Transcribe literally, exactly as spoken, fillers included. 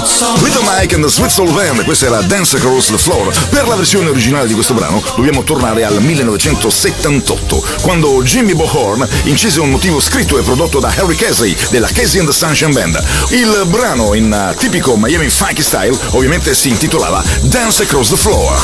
Little Mike and the Sweet Soul Band, questa era Dance Across the Floor. Per la versione originale di questo brano dobbiamo tornare al millenovecentosettantotto, quando Jimmy Bohorn incise un motivo scritto e prodotto da Harry Casey della Casey and the Sunshine Band. Il brano, in uh, tipico Miami funky style, ovviamente si intitolava Dance Across the Floor.